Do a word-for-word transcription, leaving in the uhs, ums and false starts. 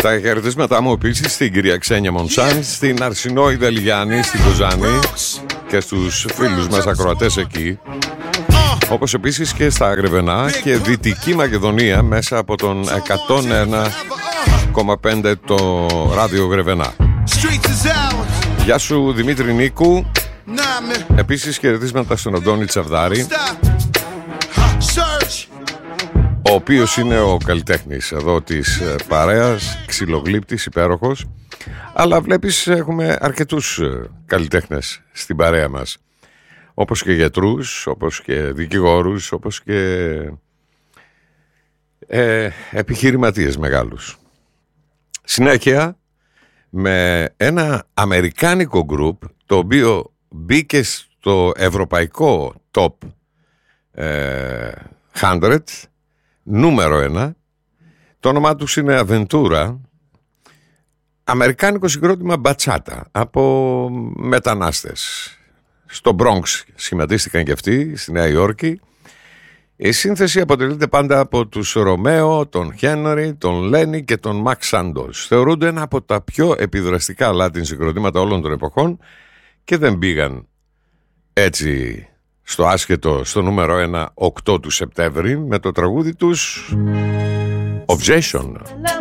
Τα χαιρετίσματά μου επίσης στην κυρία Ξένια Μοντσάν, στην Αρσινόιδα Λιγιάννη, στην Κοζάνη και στους φίλους μας ακροατές εκεί, όπως επίσης και στα Γρεβενά και Δυτική Μακεδονία μέσα από τον εκατόν ένα κόμμα πέντε το ράδιο Γρεβενά. Γεια σου Δημήτρη Νίκου. Επίσης χαιρετίσματα στον Αντώνη Τσαβδάρη, ο οποίος είναι ο καλλιτέχνης εδώ της παρέας, ξυλογλύπτης, υπέροχος. Αλλά βλέπεις έχουμε αρκετούς καλλιτέχνες στην παρέα μας, όπως και γιατρούς, όπως και δικηγόρους, όπως και ε, επιχειρηματίες μεγάλους. Συνέχεια με ένα αμερικάνικο γκρουπ, το οποίο μπήκε στο ευρωπαϊκό top εκατό, νούμερο ένα. Το όνομά τους είναι Aventura. Αμερικάνικο συγκρότημα μπατσάτα από μετανάστες. Στο Bronx σχηματίστηκαν και αυτοί, στη Νέα Υόρκη. Η σύνθεση αποτελείται πάντα από τους Ρωμαίο, τον Χένρι, τον Λένι και τον Μαξ Σάντος. Θεωρούνται ένα από τα πιο επιδραστικά Latin συγκροτήματα όλων των εποχών και δεν πήγαν έτσι στο άσχετο στο νούμερο ένα οκτώ του Σεπτέμβρη με το τραγούδι τους Obsession.